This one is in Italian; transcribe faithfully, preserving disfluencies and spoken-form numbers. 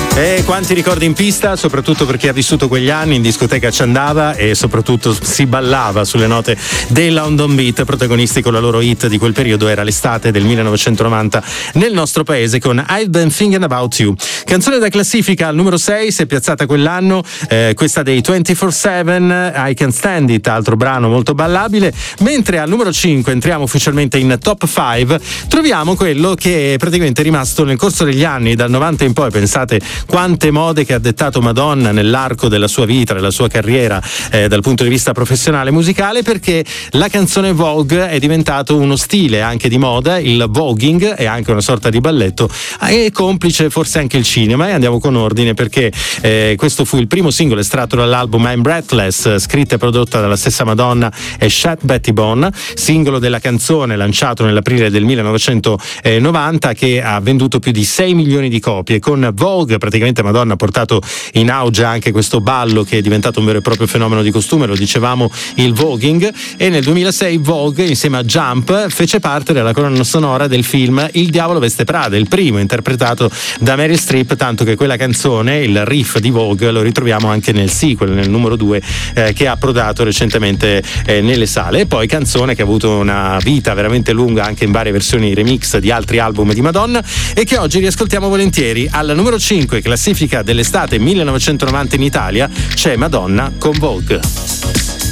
E quanti ricordi in pista, soprattutto per chi ha vissuto quegli anni, in discoteca ci andava e soprattutto si ballava sulle note dei London Beat. Protagonisti con la loro hit di quel periodo era l'estate del millenovecentonovanta nel nostro paese con I've Been Thinking About You. Canzone da classifica al numero sei, si è piazzata quell'anno, eh, questa dei ventiquattro sette, I Can't Stand It, altro brano molto ballabile. Mentre al numero cinque entriamo ufficialmente in top cinque, troviamo quello che è praticamente rimasto nel corso degli anni, dal novanta in poi. Pensate quante mode che ha dettato Madonna nell'arco della sua vita, della sua carriera, eh, dal punto di vista professionale e musicale, perché la canzone Vogue è diventato uno stile anche di moda. Il voguing è anche una sorta di balletto, è complice forse anche il cinema. E andiamo con ordine, perché eh, questo fu il primo singolo estratto dall'album I'm Breathless, scritta e prodotta dalla stessa Madonna e Chet Betty Bone, singolo della canzone lanciato nell'aprile del millenovecentonovanta, che ha venduto più di sei milioni di copie. Con Vogue praticamente Madonna ha portato in auge anche questo ballo che è diventato un vero e proprio fenomeno di costume, lo dicevamo, il voguing. E nel duemilasei Vogue insieme a Jump fece parte della colonna sonora del film Il Diavolo Veste Prada, il primo interpretato da Meryl Streep, tanto che quella canzone, il riff di Vogue, lo ritroviamo anche nel sequel, nel numero due, eh, che ha approdato recentemente eh, nelle sale. E poi canzone che ha avuto una vita veramente lunga anche in varie versioni remix di altri album di Madonna e che oggi riascoltiamo volentieri. Al numero cinque, classifica dell'estate millenovecentonovanta in Italia, c'è Madonna con Vogue.